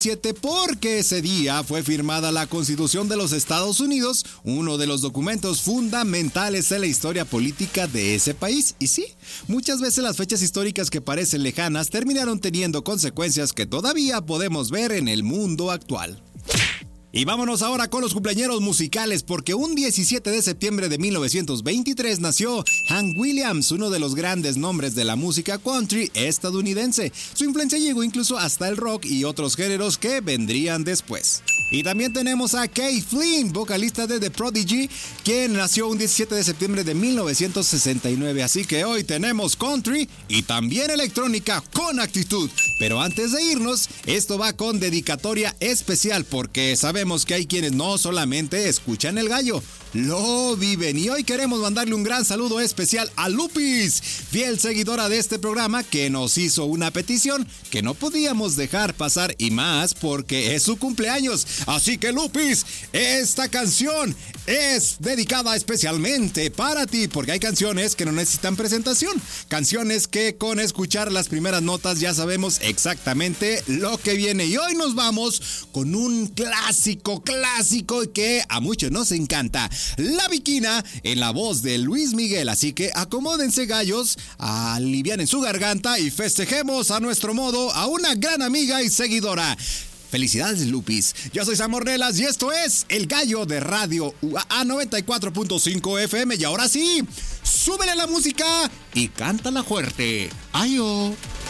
porque ese día fue firmada la Constitución de los Estados Unidos, uno de los documentos fundamentales de la historia política de ese país. Y sí, muchas veces las fechas históricas que parecen lejanas terminaron teniendo consecuencias que todavía podemos ver en el mundo actual. Y vámonos ahora con los cumpleañeros musicales, porque un 17 de septiembre de 1923 nació Hank Williams, uno de los grandes nombres de la música country estadounidense. Su influencia llegó incluso hasta el rock y otros géneros que vendrían después. Y también tenemos a Keith Flint, vocalista de The Prodigy, quien nació un 17 de septiembre de 1969. Así que hoy tenemos country y también electrónica con actitud. Pero antes de irnos, esto va con dedicatoria especial, porque sabemos que hay quienes no solamente escuchan el gallo, lo viven. Y hoy queremos mandarle un gran saludo especial a Lupis, fiel seguidora de este programa, que nos hizo una petición que no podíamos dejar pasar, y más porque es su cumpleaños. Así que Lupis, esta canción es dedicada especialmente para ti, porque hay canciones que no necesitan presentación, canciones que con escuchar las primeras notas ya sabemos exactamente lo que viene. Y hoy nos vamos con un clásico que a muchos nos encanta, La Bikina, en la voz de Luis Miguel. Así que acomódense, gallos, alivianen su garganta y festejemos a nuestro modo a una gran amiga y seguidora. Felicidades, Lupis. Yo soy Sam Ornelas y esto es El Gallo de Radio UAA 94.5 FM. Y ahora sí, súbele la música y cántala fuerte. ¡Ayo!